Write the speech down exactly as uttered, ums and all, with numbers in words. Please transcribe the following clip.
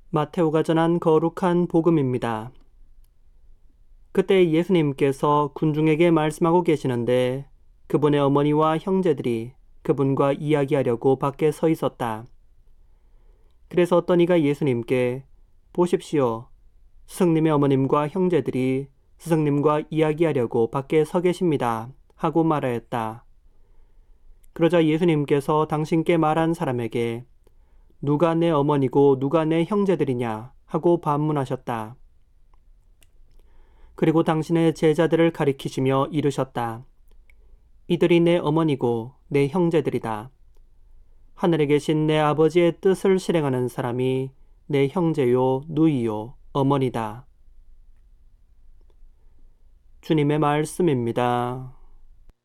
마테오가 전한 거룩한 복음입니다. 그때 예수님께서 군중에게 말씀하고 계시는데 그분의 어머니와 형제들이 그분과 이야기하려고 밖에 서 있었다. 그래서 어떤 이가 예수님께 보십시오. 스승님의 어머님과 형제들이 스승님과 이야기하려고 밖에 서 계십니다. 하고 말하였다. 그러자 예수님께서 당신께 말한 사람에게 누가 내 어머니고 누가 내 형제들이냐 하고 반문하셨다. 그리고 당신의 제자들을 가리키시며 이르셨다. 이들이 내 어머니고 내 형제들이다. 하늘에 계신 내 아버지의 뜻을 실행하는 사람이 내 형제요 누이요 어머니다. 주님의 말씀입니다.